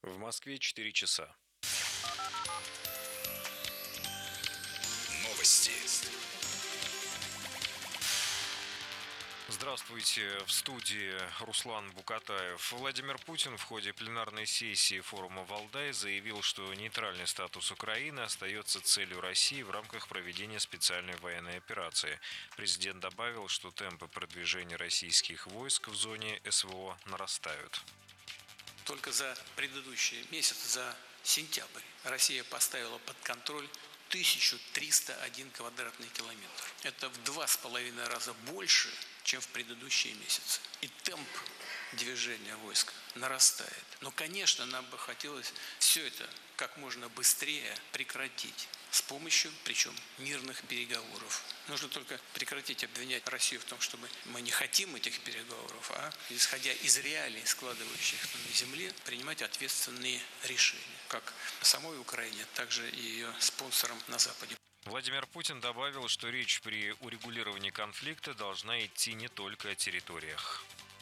В Москве 4 часа. Новости. Здравствуйте, в студии Руслан Букатаев. Владимир Путин в ходе пленарной сессии форума Валдай заявил, что нейтральный статус Украины остается целью России в рамках проведения специальной военной операции. Президент добавил, что темпы продвижения российских войск в зоне СВО нарастают. Только за предыдущий месяц, за сентябрь, Россия поставила под контроль 1301 квадратный километр. Это в 2,5 раза больше, чем в предыдущие месяцы. И темп движения войск нарастает. Но, конечно, нам бы хотелось все это как можно быстрее прекратить. С помощью, причем, мирных переговоров. Нужно только прекратить обвинять Россию в том, что мы не хотим этих переговоров, а, исходя из реалий, складывающихся на земле, принимать ответственные решения. Как самой Украине, так же и ее спонсорам на Западе. Владимир Путин добавил, что речь при урегулировании конфликта должна идти не только о территориях.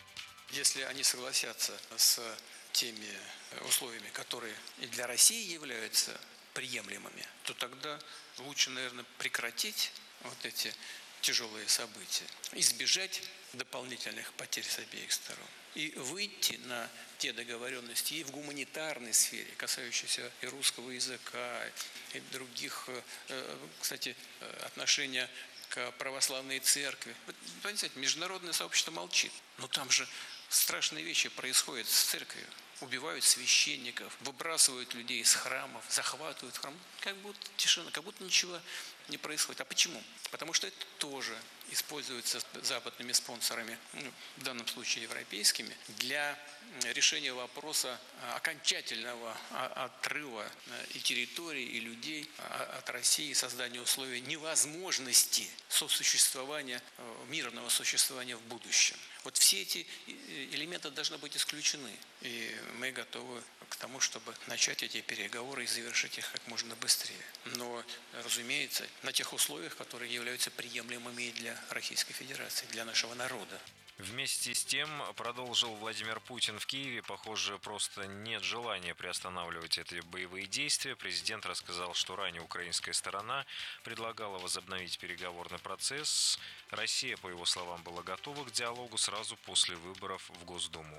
Если они согласятся с теми условиями, которые и для России являются приемлемыми, то тогда лучше, наверное, прекратить вот эти тяжелые события, избежать дополнительных потерь с обеих сторон и выйти на те договоренности и в гуманитарной сфере, касающиеся и русского языка, и других, кстати, отношения к православной церкви. Понимаете, международное сообщество молчит, но там же страшные вещи происходят с церковью. Убивают священников, выбрасывают людей из храмов, захватывают храм. Как будто тишина, как будто ничего не происходит. А почему? Потому что это тоже используется западными спонсорами, в данном случае европейскими, для решения вопроса окончательного отрыва и территорий, и людей от России, создания условий невозможности сосуществования, мирного существования в будущем. Вот все эти элементы должны быть исключены. И мы готовы к тому, чтобы начать эти переговоры и завершить их как можно быстрее. Но, разумеется, на тех условиях, которые являются приемлемыми для Российской Федерации, для нашего народа. Вместе с тем, продолжил Владимир Путин, в Киеве, похоже, просто нет желания приостанавливать эти боевые действия. Президент рассказал, что ранее украинская сторона предлагала возобновить переговорный процесс. Россия, по его словам, была готова к диалогу сразу после выборов в Госдуму.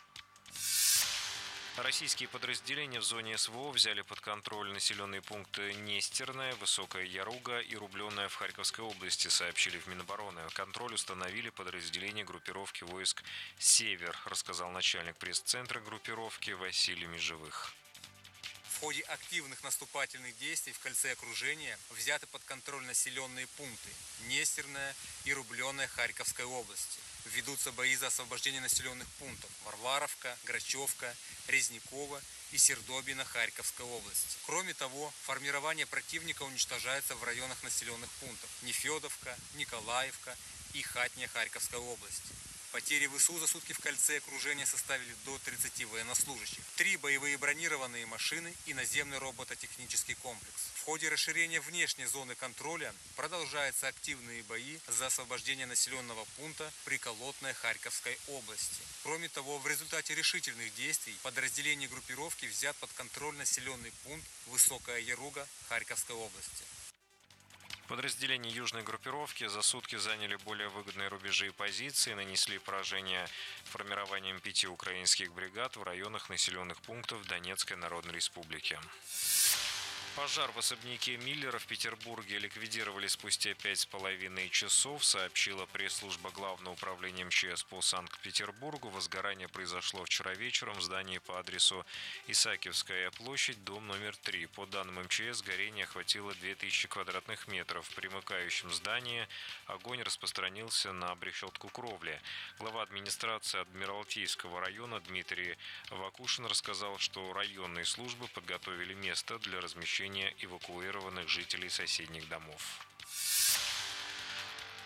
Российские подразделения в зоне СВО взяли под контроль населенные пункты Нестерная, Высокая Яруга и Рубленная в Харьковской области, сообщили в Минобороны. Контроль установили подразделения группировки войск «Север», рассказал начальник пресс-центра группировки Василий Межевых. В ходе активных наступательных действий в кольце окружения взяты под контроль населенные пункты Нестерная и Рубленная Харьковской области. Ведутся бои за освобождение населенных пунктов Варваровка, Грачевка, Резникова и Сердобино Харьковской области. Кроме того, формирование противника уничтожается в районах населенных пунктов Нефедовка, Николаевка и Хатня Харьковской области. Потери ВСУ за сутки в кольце окружения составили до 30 военнослужащих, 3 боевые бронированные машины и наземный робототехнический комплекс. В ходе расширения внешней зоны контроля продолжаются активные бои за освобождение населенного пункта Приколотная Харьковской области. Кроме того, в результате решительных действий подразделение группировки взят под контроль населенный пункт Высокая Яруга Харьковской области. Подразделения южной группировки за сутки заняли более выгодные рубежи и позиции, нанесли поражение формированием 5 украинских бригад в районах населенных пунктов Донецкой Народной Республики. Пожар в особняке Миллера в Петербурге ликвидировали спустя 5,5 часов, сообщила пресс-служба Главного управления МЧС по Санкт-Петербургу. Возгорание произошло вчера вечером в здании по адресу Исаакиевская площадь, дом номер 3. По данным МЧС, горение охватило 2000 квадратных метров. В примыкающем здании огонь распространился на обрешетку кровли. Глава администрации Адмиралтейского района Дмитрий Вакушин рассказал, что районные службы подготовили место для размещения эвакуированных жителей соседних домов.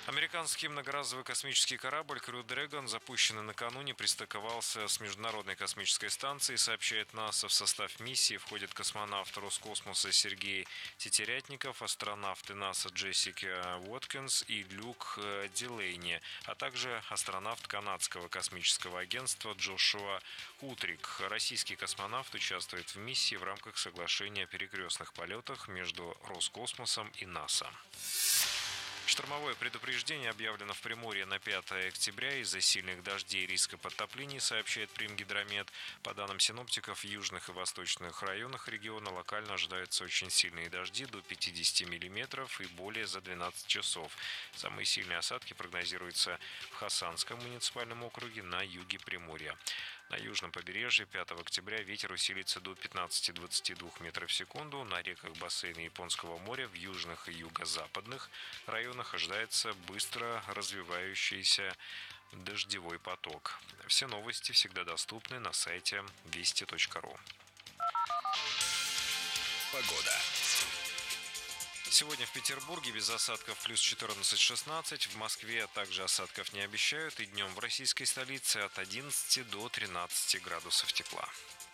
Американский многоразовый космический корабль Crew Dragon, запущенный накануне, пристыковался с Международной космической станцией, сообщает НАСА. В состав миссии входят космонавт Роскосмоса Сергей Тетерятников, астронавты НАСА Джессика Уоткинс и Люк Дилейни, а также астронавт канадского космического агентства Джошуа Утрик. Российский космонавт участвует в миссии в рамках соглашения о перекрестных полетах между Роскосмосом и НАСА. Штормовое предупреждение объявлено в Приморье на 5 октября из-за сильных дождей и риска подтоплений, сообщает Примгидромет. По данным синоптиков, в южных и восточных районах региона локально ожидаются очень сильные дожди до 50 мм и более за 12 часов. Самые сильные осадки прогнозируются в Хасанском муниципальном округе на юге Приморья. На южном побережье 5 октября ветер усилится до 15-22 метров в секунду. На реках бассейна Японского моря в южных и юго-западных районах ожидается быстро развивающийся дождевой поток. Все новости всегда доступны на сайте вести.ру. Погода. Сегодня в Петербурге без осадков плюс 14-16, в Москве также осадков не обещают, и днем в российской столице от 11 до 13 градусов тепла.